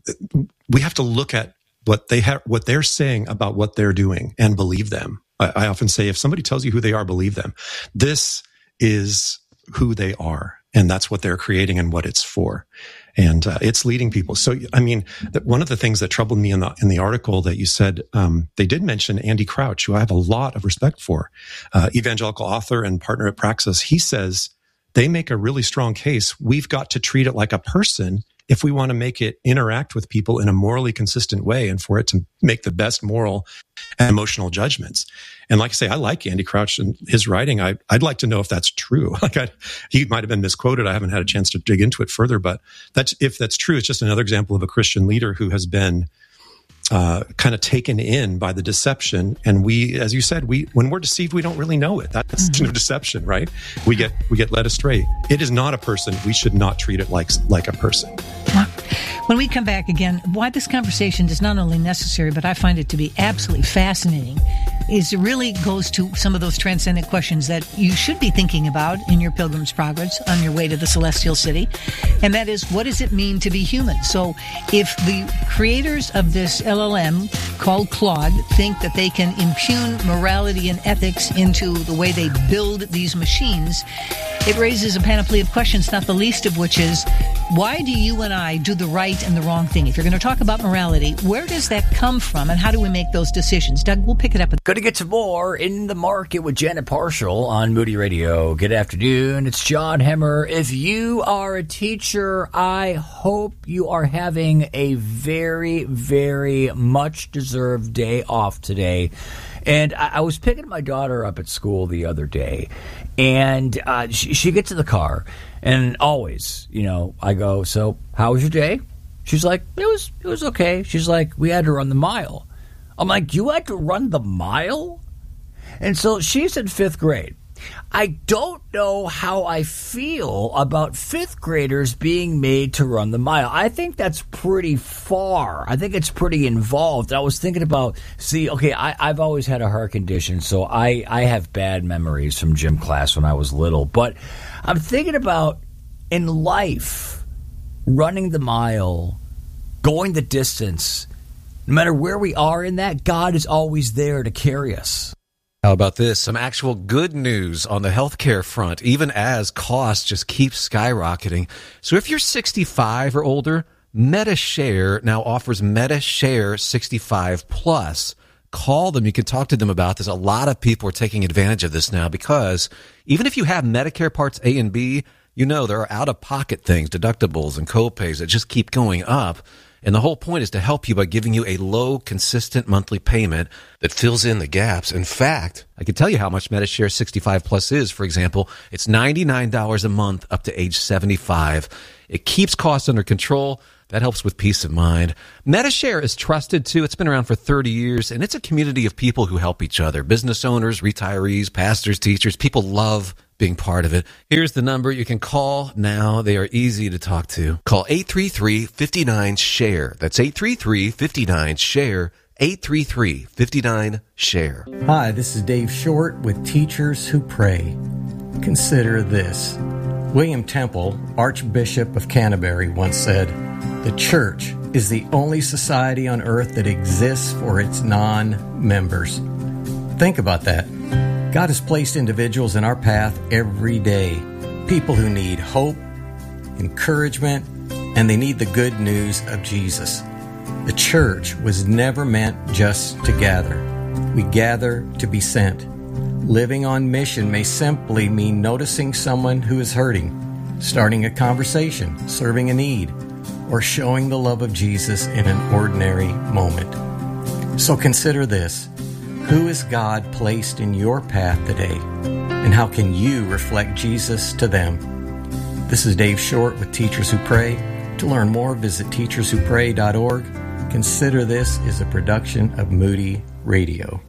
We have to look at what they have, what they're saying about what they're doing and believe them. I, I often say, if somebody tells you who they are, believe them. This is who they are. And that's what they're creating and what it's for. And uh, it's leading people. So, I mean, the, one of the things that troubled me in the in the article that you said, um, they did mention Andy Crouch, who I have a lot of respect for, uh, evangelical author and partner at Praxis. He says they make a really strong case. We've got to treat it like a person if we want to make it interact with people in a morally consistent way and for it to make the best moral and emotional judgments. And like I say, I like Andy Crouch and his writing. I, I'd like to know if that's true. Like I, he might have been misquoted. I haven't had a chance to dig into it further, but that's, if that's true, it's just another example of a Christian leader who has been uh, kind of taken in by the deception. And we, as you said, we, when we're deceived, we don't really know it. That's mm-hmm. no deception, right? We get, we get led astray. It is not a person. We should not treat it like, like a person. When we come back again, why this conversation is not only necessary, but I find it to be absolutely fascinating, is it really goes to some of those transcendent questions that you should be thinking about in your Pilgrim's Progress on your way to the Celestial City. And that is, what does it mean to be human? So if the creators of this L L M called Claude think that they can impugn morality and ethics into the way they build these machines, it raises a panoply of questions, not the least of which is, why do you and I do the right and the wrong thing? If you're going to talk about morality, where does that come from and how do we make those decisions? Doug, we'll pick it up. Going to get to more In the Market with Janet Parshall on Moody Radio. Good afternoon. It's John Hemmer. If you are a teacher, I hope you are having a very, very much deserved day off today. And I, I was picking my daughter up at school the other day, and uh, she, she gets in the car, and always, you know, I go, so how was your day? She's like, it was it was okay. She's like, we had to run the mile. I'm like, you had to run the mile? And so she's in fifth grade. I don't know how I feel about fifth graders being made to run the mile. I think that's pretty far. I think it's pretty involved. I was thinking about, see, okay, I, I've always had a heart condition, so I, I have bad memories from gym class when I was little. But I'm thinking about, in life, running the mile, going the distance, no matter where we are in that, God is always there to carry us. How about this? Some actual good news on the healthcare front, even as costs just keep skyrocketing. So if you're sixty-five or older, MediShare now offers MediShare sixty-five Plus. call them. You can talk to them about this. A lot of people are taking advantage of this now because even if you have Medicare Parts A and B, you know there are out-of-pocket things, deductibles and co-pays that just keep going up. And the whole point is to help you by giving you a low, consistent monthly payment that fills in the gaps. In fact, I can tell you how much Medishare sixty-five Plus is. For example, it's ninety-nine dollars a month up to age seventy-five. It keeps costs under control. That helps with peace of mind. Medishare is trusted, too. It's been around for thirty years, and it's a community of people who help each other. Business owners, retirees, pastors, teachers. People love being part of it. Here's the number you can call now. They are easy to talk to. Call eight three three, five nine, SHARE. That's eight three three, five nine, SHARE. eight three three, five nine, SHARE. Hi, this is Dave Short with Teachers Who Pray. Consider this. William Temple, Archbishop of Canterbury, once said, "The church is the only society on earth that exists for its non-members." Think about that. God has placed individuals in our path every day. People who need hope, encouragement, and they need the good news of Jesus. The church was never meant just to gather. We gather to be sent. Living on mission may simply mean noticing someone who is hurting, starting a conversation, serving a need, or showing the love of Jesus in an ordinary moment. So consider this. Who has God placed in your path today? And how can you reflect Jesus to them? This is Dave Short with Teachers Who Pray. To learn more, visit teachers who pray dot org. Consider This is a production of Moody Radio.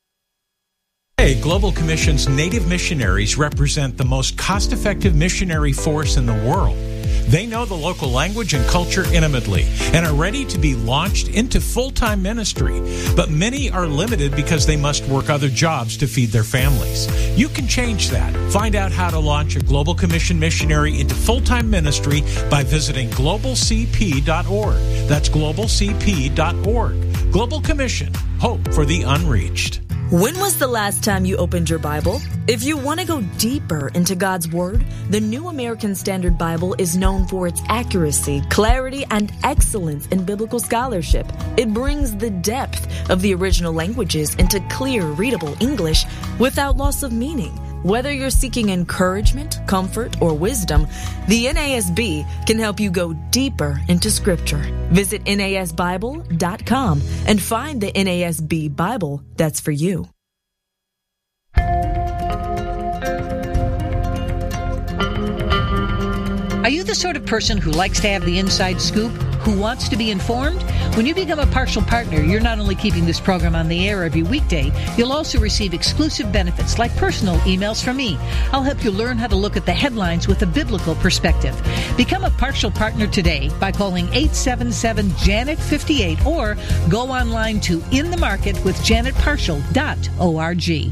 Today, Global Commission's Native missionaries represent the most cost-effective missionary force in the world. They know the local language and culture intimately and are ready to be launched into full-time ministry. But many are limited because they must work other jobs to feed their families. You can change that. Find out how to launch a Global Commission missionary into full-time ministry by visiting global c p dot org. That's global c p dot org. Global Commission. Hope for the unreached. When was the last time you opened your Bible? If you want to go deeper into God's Word, the New American Standard Bible is known for its accuracy, clarity, and excellence in biblical scholarship. It brings the depth of the original languages into clear, readable English without loss of meaning. Whether you're seeking encouragement, comfort, or wisdom, the N A S B can help you go deeper into Scripture. Visit N A S Bible dot com and find the N A S B Bible that's for you. Are you the sort of person who likes to have the inside scoop, who wants to be informed? When you become a partial partner, you're not only keeping this program on the air every weekday, you'll also receive exclusive benefits like personal emails from me. I'll help you learn how to look at the headlines with a biblical perspective. Become a partial partner today by calling eight seven seven, Janet fifty-eight or go online to in the market with janet partial dot org.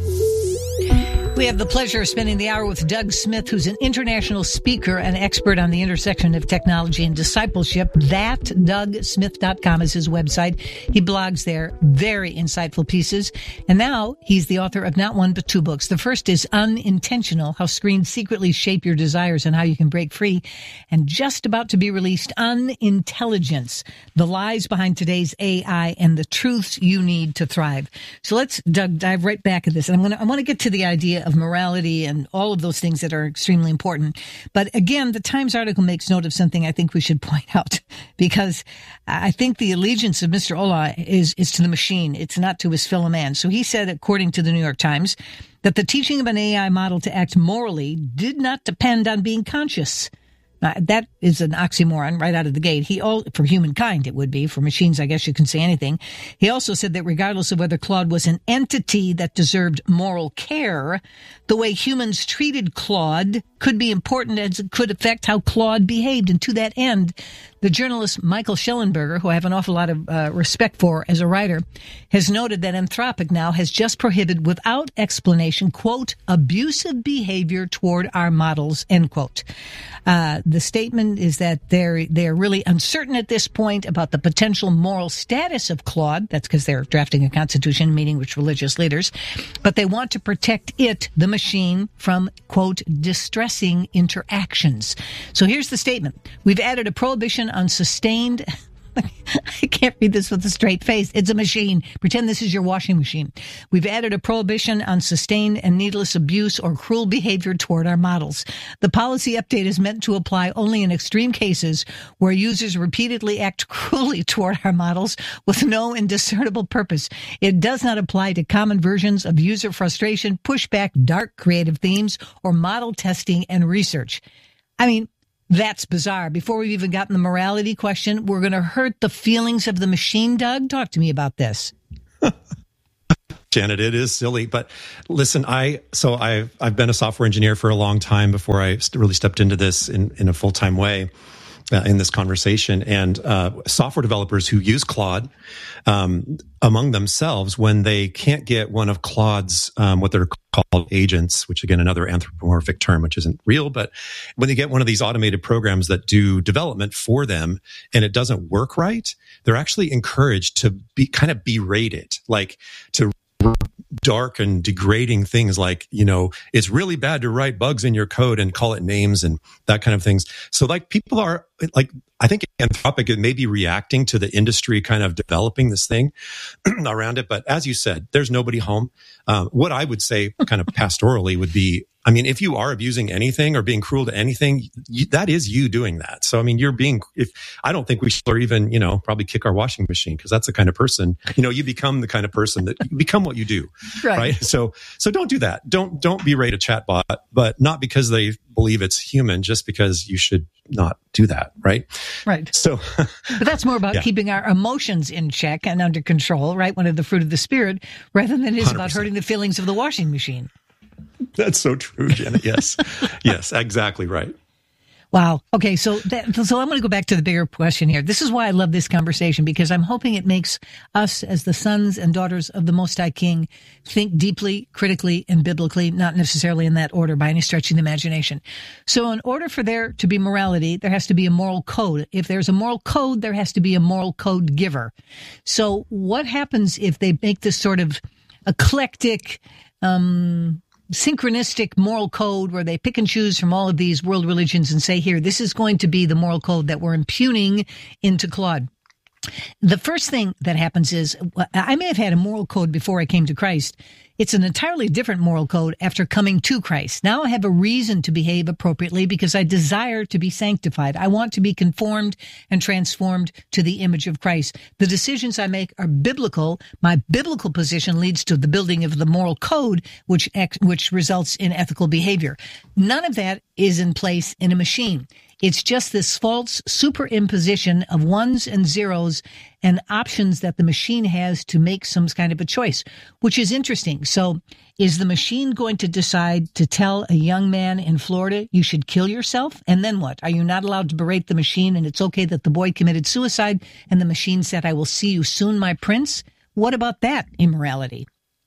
We have the pleasure of spending the hour with Doug Smith, who's an international speaker and expert on the intersection of technology and discipleship. that doug smith dot com is his website. He blogs there, very insightful pieces. And now he's the author of not one but two books. The first is Unintentional, How Screens Secretly Shape Your Desires and How You Can Break Free. And just about to be released, Unintelligence, The Lies Behind Today's A I and the Truths You Need to Thrive. So let's, Doug, dive right back at this. And I'm going to, I want to get to the idea of morality and all of those things that are extremely important. But again, the Times article makes note of something I think we should point out, because I think the allegiance of Mister Olah is, is to the machine. It's not to his fellow man. So he said, according to the New York Times, that the teaching of an A I model to act morally did not depend on being conscious. Uh, that is an oxymoron right out of the gate. He all, for humankind, it would be. For machines, I guess you can say anything. He also said that regardless of whether Claude was an entity that deserved moral care, the way humans treated Claude could be important as it could affect how Claude behaved. And to that end, the journalist Michael Schellenberger, who I have an awful lot of uh, respect for as a writer, has noted that Anthropic now has just prohibited without explanation, quote, abusive behavior toward our models, end quote. Uh, the statement is that they're, they're really uncertain at this point about the potential moral status of Claude. That's because they're drafting a constitution, meeting with religious leaders. But they want to protect it, the machine, from, quote, distressing interactions. So here's the statement. We've added a prohibition on sustained I can't read this with a straight face. It's a machine. Pretend this is your washing machine. We've added a prohibition on sustained and needless abuse or cruel behavior toward our models. The policy update is meant to apply only in extreme cases where users repeatedly act cruelly toward our models with no indiscernible purpose. It does not apply to common versions of user frustration, pushback, dark creative themes, or model testing and research. I mean, that's bizarre. Before we've even gotten the morality question, we're going to hurt the feelings of the machine, Doug? Talk to me about this. Janet, it is silly, but listen, I, so I've, I've been a software engineer for a long time before I really stepped into this in, in a full-time way. Uh, in this conversation, and uh, software developers who use Claude um, among themselves, when they can't get one of Claude's um, what they're called agents, which again another anthropomorphic term, which isn't real, but when they get one of these automated programs that do development for them and it doesn't work right, they're actually encouraged to be kind of berate it, like to dark and degrading things like, you know, it's really bad to write bugs in your code and call it names and that kind of things. So like people are like, I think Anthropic it may be reacting to the industry kind of developing this thing around it. But as you said, there's nobody home. Um, what I would say kind of pastorally would be, I mean, if you are abusing anything or being cruel to anything, you, that is you doing that. So, I mean, you're being, if I don't think we should or even, you know, probably kick our washing machine because that's the kind of person, you know, you become the kind of person that you become what you do. Right. right. So, so don't do that. Don't, don't berate a chatbot, but not because they believe it's human, just because you should not do that. Right. Right. So, but that's more about yeah. keeping our emotions in check and under control, right? One of the fruit of the spirit, rather than it is one hundred percent about hurting the feelings of the washing machine. That's so true, Janet. Yes. Yes, exactly right. Wow. Okay. So that, so I'm going to go back to the bigger question here. This is why I love this conversation, because I'm hoping it makes us as the sons and daughters of the Most High King think deeply, critically, and biblically, not necessarily in that order by any stretch of the imagination. So in order for there to be morality, there has to be a moral code. If there's a moral code, there has to be a moral code giver. So what happens if they make this sort of eclectic, um, synchronistic moral code where they pick and choose from all of these world religions and say, here, this is going to be the moral code that we're impugning into Claude? The first thing that happens is, I may have had a moral code before I came to Christ. It's an entirely different moral code after coming to Christ. Now I have a reason to behave appropriately because I desire to be sanctified. I want to be conformed and transformed to the image of Christ. The decisions I make are biblical. My biblical position leads to the building of the moral code, which which results in ethical behavior. None of that is in place in a machine. It's just this false superimposition of ones and zeros and options that the machine has to make some kind of a choice, which is interesting. So is the machine going to decide to tell a young man in Florida, you should kill yourself? And then what? Are you not allowed to berate the machine and it's okay that the boy committed suicide and the machine said, I will see you soon, my prince? What about that immorality?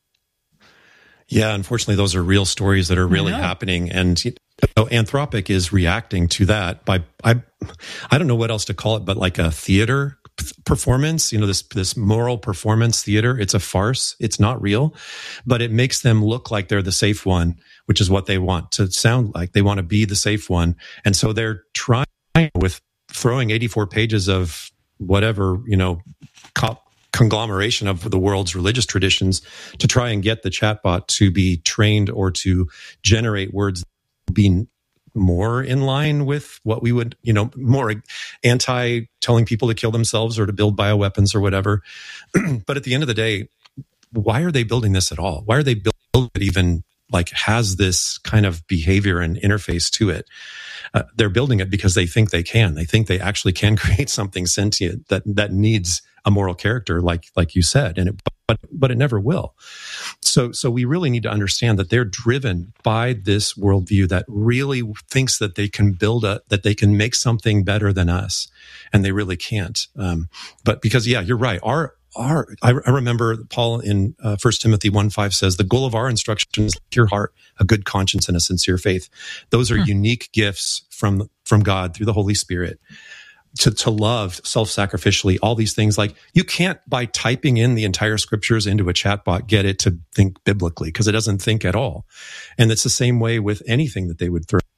Yeah, unfortunately, those are real stories that are really happening. And you know, Anthropic is reacting to that by, I, I don't know what else to call it, but like a theater performance, you know, this, this moral performance theater. It's a farce. It's not real, but it makes them look like they're the safe one, which is what they want to sound like. They want to be the safe one. And so they're trying with throwing eighty-four pages of whatever, you know, cop, conglomeration of the world's religious traditions to try and get the chatbot to be trained or to generate words being more in line with what we would, you know, more anti telling people to kill themselves or to build bioweapons or whatever. But at the end of the day, why are they building this at all? Why are they building it even like has this kind of behavior and interface to it? Uh, they're building it because they think they can. They think they actually can create something sentient that, that needs a moral character, like, like you said, and it, but, but it never will. So, so we really need to understand that they're driven by this worldview that really thinks that they can build a, that they can make something better than us, and they really can't. Um, but because, yeah, you're right. Our, our, I, I remember Paul in uh, First Timothy one five says, the goal of our instruction is a pure heart, a good conscience, and a sincere faith. Those are hmm. unique gifts from, from God through the Holy Spirit. To, to love self-sacrificially, all these things. Like you can't, by typing in the entire scriptures into a chatbot, get it to think biblically because it doesn't think at all. And it's the same way with anything that they would throw.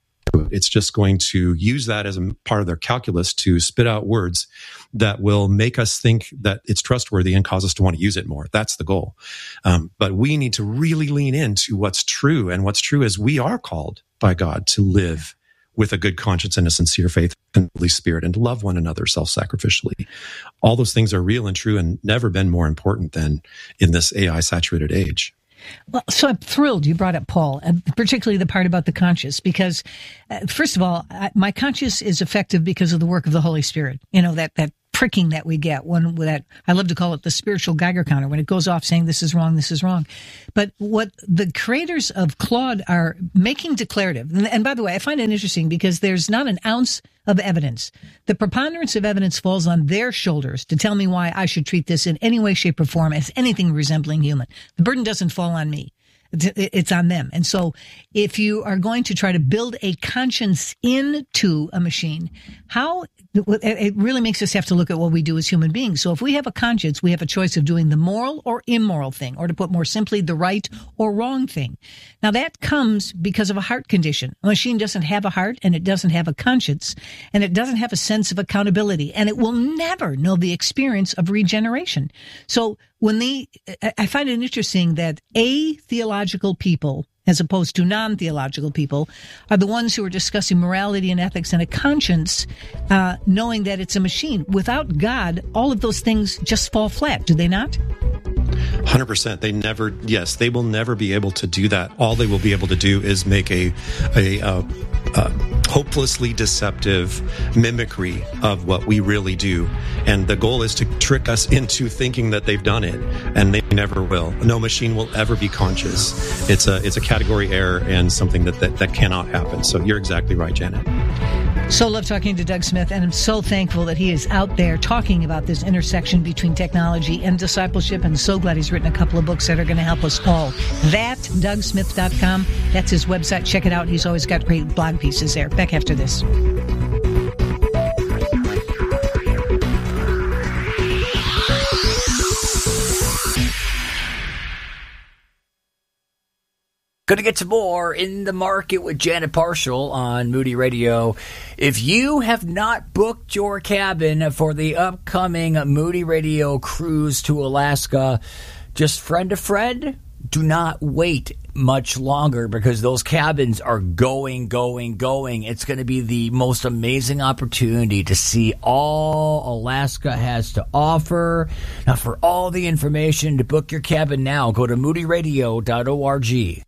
it's just going to use that as a part of their calculus to spit out words that will make us think that it's trustworthy and cause us to want to use it more. That's the goal. Um, but we need to really lean into what's true. And what's true is we are called by God to live with a good conscience and a sincere faith in the Holy Spirit and to love one another self-sacrificially. All those things are real and true and never been more important than in this A I-saturated age. Well, so I'm thrilled you brought up Paul, and particularly the part about the conscience, because uh, first of all, I, my conscience is effective because of the work of the Holy Spirit. You know, that, that pricking that we get when that, I love to call it the spiritual Geiger counter, when it goes off saying this is wrong, this is wrong. But what the creators of Claude are making declarative, and, and by the way, I find it interesting because there's not an ounce of evidence. The preponderance of evidence falls on their shoulders to tell me why I should treat this in any way, shape, or form as anything resembling human. The burden doesn't fall on me. It's on them. And so if you are going to try to build a conscience into a machine, how it really makes us have to look at what we do as human beings. So if we have a conscience, we have a choice of doing the moral or immoral thing, or to put more simply, the right or wrong thing. Now that comes because of a heart condition. A machine doesn't have a heart, and it doesn't have a conscience, and it doesn't have a sense of accountability, and it will never know the experience of regeneration. So when they, I find it interesting that atheological people, as opposed to non-theological people, are the ones who are discussing morality and ethics and a conscience, uh, knowing that it's a machine. Without God, all of those things just fall flat, do they not? one hundred percent. They never, yes, they will never be able to do that. All they will be able to do is make a, a, uh, uh, hopelessly deceptive mimicry of what we really do. And the goal is to trick us into thinking that they've done it, and they never will. No machine will ever be conscious. It's a, it's a category error and something that, that, that cannot happen. So you're exactly right, Janet. So love talking to Doug Smith, and I'm so thankful that he is out there talking about this intersection between technology and discipleship, and so glad he's written a couple of books that are going to help us all. That, doug smith dot com, that's his website. Check it out. He's always got great blog pieces there. Back after this. Going to get to more In the Market with Janet Parshall on Moody Radio. If you have not booked your cabin for the upcoming Moody Radio cruise to Alaska, just friend a friend, do not wait much longer, because those cabins are going, going, going. It's going to be the most amazing opportunity to see all Alaska has to offer. Now, for all the information to book your cabin now, go to moody radio dot org.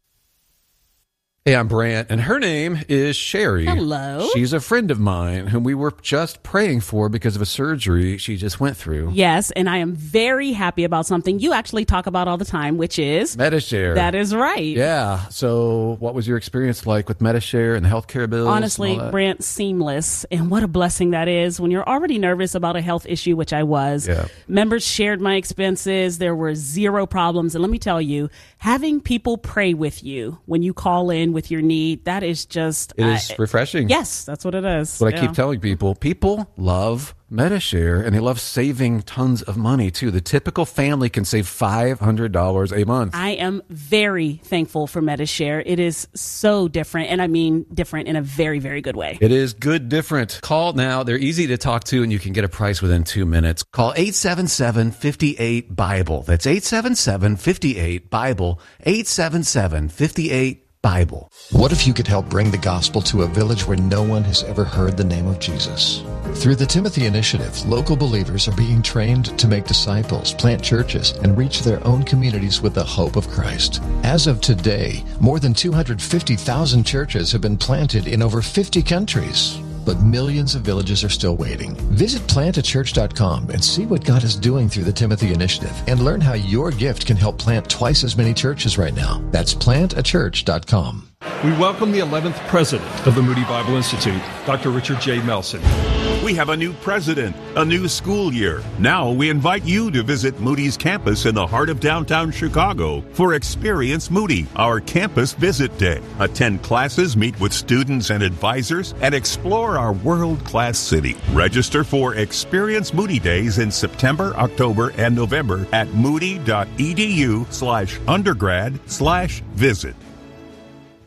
Hey, I'm Brant, and her name is Sherry. Hello. She's a friend of mine whom we were just praying for because of a surgery she just went through. Yes, and I am very happy about something you actually talk about all the time, which is Medi-Share. That is right. Yeah. So what was your experience like with Medi-Share and the healthcare bills? Honestly, Brant, seamless. And what a blessing that is when you're already nervous about a health issue, which I was. Yeah. Members shared my expenses. There were zero problems. And let me tell you, having people pray with you when you call in with your need, that is just... It is I, refreshing. Yes, that's what it is. What yeah. I keep telling people, people love Medi-Share, and they love saving tons of money, too. The typical family can save five hundred dollars a month. I am very thankful for Medi-Share. It is so different, and I mean different in a very, very good way. It is good different. Call now. They're easy to talk to, and you can get a price within two minutes. Call eight seven seven, five eight, BIBLE. That's eight seven seven, five eight, BIBLE. eight seven seven, five eight, Bible. What if you could help bring the gospel to a village where no one has ever heard the name of Jesus? Through the Timothy Initiative, local believers are being trained to make disciples, plant churches, and reach their own communities with the hope of Christ. As of today, more than two hundred fifty thousand churches have been planted in over fifty countries. But millions of villages are still waiting. Visit plant a church dot com and see what God is doing through the Timothy Initiative, and learn how your gift can help plant twice as many churches right now. That's plant a church dot com. We welcome the eleventh president of the Moody Bible Institute, Doctor Richard J. Melson. We have a new president, a new school year. Now we invite you to visit Moody's campus in the heart of downtown Chicago for Experience Moody, our campus visit day. Attend classes, meet with students and advisors, and explore our world-class city. Register for Experience Moody Days in September, October, and November at moody.edu slash undergrad slash visit.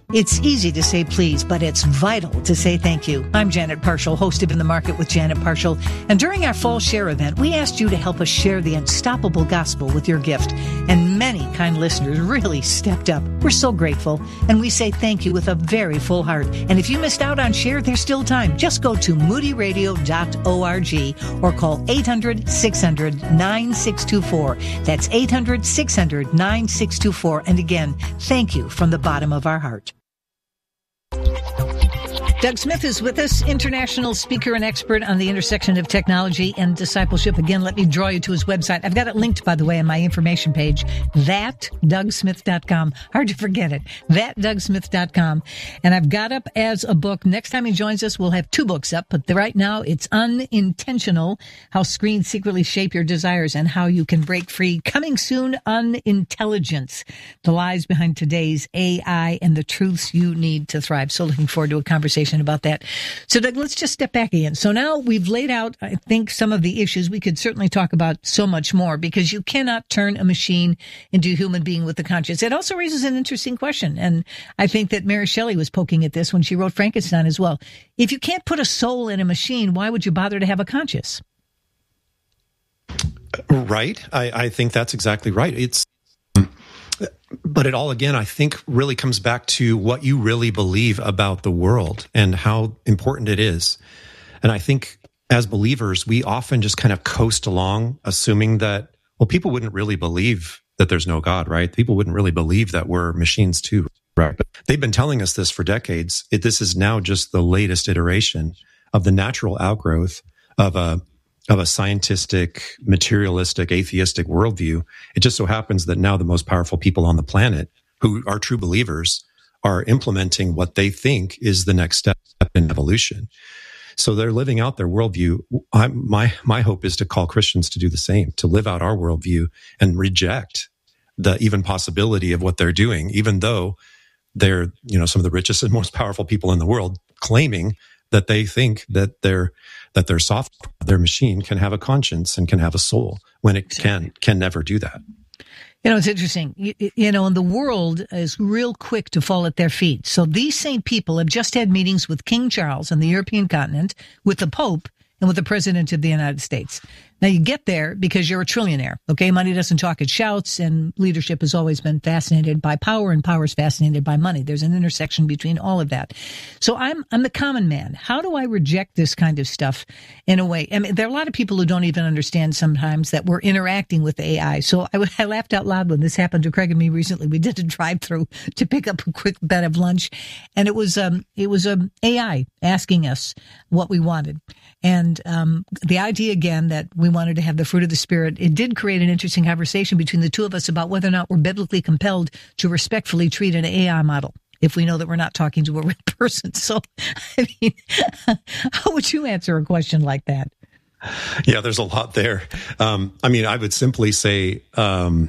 It's easy to say please, but it's vital to say thank you. I'm Janet Parshall, host of In the Market with Janet Parshall. And during our fall share event, we asked you to help us share the unstoppable gospel with your gift. And many kind listeners really stepped up. We're so grateful. And we say thank you with a very full heart. And if you missed out on share, there's still time. Just go to moody radio dot org or call eight hundred, six hundred, nine six two four. That's eight hundred, six hundred, nine six two four. And again, thank you from the bottom of our heart. Doug Smith is with us, international speaker and expert on the intersection of technology and discipleship. Again, let me draw you to his website. I've got it linked, by the way, on my information page, that doug smith dot com. Hard to forget it, that doug smith dot com. And I've got up as a book. Next time he joins us, we'll have two books up, but right now it's Unintentional, How Screens Secretly Shape Your Desires and How You Can Break Free. Coming soon, Unintelligence, the lies behind today's A I and the truths you need to thrive. So looking forward to a conversation about that. So Doug, let's just step back again. So now we've laid out, I think, some of the issues. We could certainly talk about so much more because you cannot turn a machine into a human being with a conscience. It also raises an interesting question. And I think that Mary Shelley was poking at this when she wrote Frankenstein as well. If you can't put a soul in a machine, why would you bother to have a conscience? Right. I, I think that's exactly right. It's, But it all, again, I think really comes back to what you really believe about the world and how important it is. And I think as believers, we often just kind of coast along, assuming that, well, people wouldn't really believe that there's no God, right? People wouldn't really believe that we're machines too, right? But they've been telling us this for decades. It, this is now just the latest iteration of the natural outgrowth of a of a scientific, materialistic, atheistic worldview. It just so happens that now the most powerful people on the planet who are true believers are implementing what they think is the next step in evolution. So they're living out their worldview. I, my, my hope is to call Christians to do the same, to live out our worldview and reject the even possibility of what they're doing, even though they're, you know, some of the richest and most powerful people in the world claiming that they think that they're that their software, their machine can have a conscience and can have a soul when it can can never do that. You know, it's interesting. You, you know, and the world is real quick to fall at their feet. So these same people have just had meetings with King Charles on the European continent, with the Pope, and with the President of the United States. Now, you get there because you're a trillionaire, okay? Money doesn't talk, it shouts, and leadership has always been fascinated by power, and power is fascinated by money. There's an intersection between all of that. So I'm I'm the common man. How do I reject this kind of stuff in a way? I mean, there are a lot of people who don't even understand sometimes that we're interacting with A I. So I, I laughed out loud when this happened to Craig and me recently. We did a drive-through to pick up a quick bed of lunch, and it was um it was um, A I asking us what we wanted. And um the idea, again, that we wanted to have the fruit of the Spirit, it did create an interesting conversation between the two of us about whether or not we're biblically compelled to respectfully treat an A I model if we know that we're not talking to a real person. So, I mean, how would you answer a question like that? Yeah, there's a lot there. Um, I mean, I would simply say um,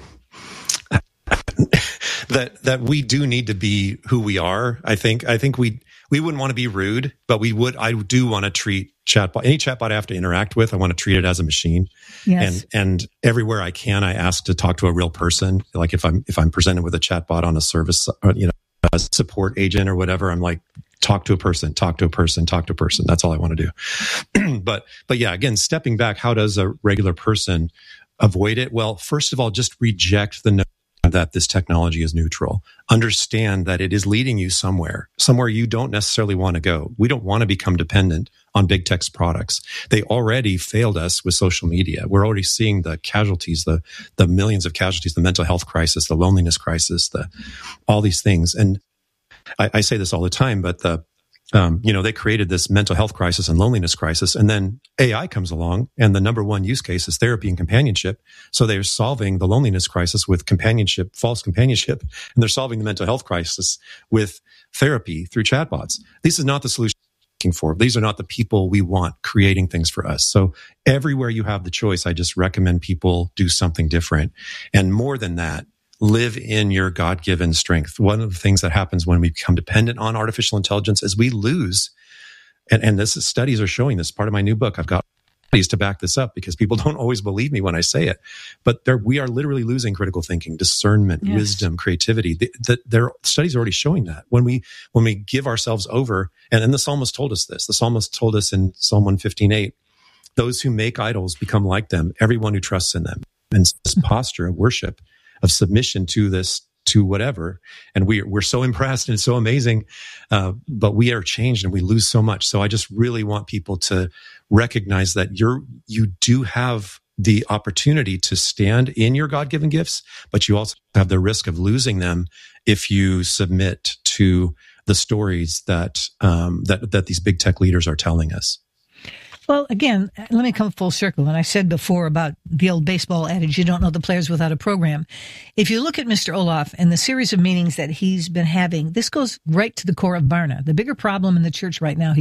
that that we do need to be who we are. I think I think we we wouldn't want to be rude, but we would. I do want to treat chatbot any chatbot I have to interact with. I want to treat it as a machine. Yes. And and everywhere I can, I ask to talk to a real person. Like if I'm if I'm presented with a chatbot on a service, you know, a support agent or whatever, I'm like, talk to a person, talk to a person, talk to a person. That's all I want to do. but but yeah, again, stepping back, how does a regular person avoid it? Well, first of all, just reject the notion that this technology is neutral. Understand that it is leading you somewhere, somewhere you don't necessarily want to go. We don't want to become dependent on big tech's products. They already failed us with social media. We're already seeing the casualties, the the millions of casualties, the mental health crisis, the loneliness crisis, the all these things. And I, I say this all the time, but the Um, you know, they created this mental health crisis and loneliness crisis, and then A I comes along, and the number one use case is therapy and companionship. So they're solving the loneliness crisis with companionship, false companionship, and they're solving the mental health crisis with therapy through chatbots. This is not the solution we're looking for. These are not the people we want creating things for us. So everywhere you have the choice, I just recommend people do something different. And more than that, live in your God-given strength. One of the things that happens when we become dependent on artificial intelligence is we lose, and, and this is, studies are showing this, part of my new book, I've got to back this up because people don't always believe me when I say it. But there, we are literally losing critical thinking, discernment, yes. wisdom, creativity. The, the, there are studies already showing that when we when we give ourselves over, and, and the psalmist told us this. The psalmist told us in Psalm one fifteen eight, those who make idols become like them, everyone who trusts in them. And this posture of worship, of submission to this, to whatever. And we, we're so impressed and so amazing, uh, but we are changed and we lose so much. So I just really want people to recognize that you're, you do have the opportunity to stand in your God-given gifts, but you also have the risk of losing them if you submit to the stories that, um, that, that these big tech leaders are telling us. Well, again, let me come full circle. And I said before about the old baseball adage, you don't know the players without a program. If you look at Mister Olaf and the series of meetings that he's been having, this goes right to the core of Barna. The bigger problem in the church right now, he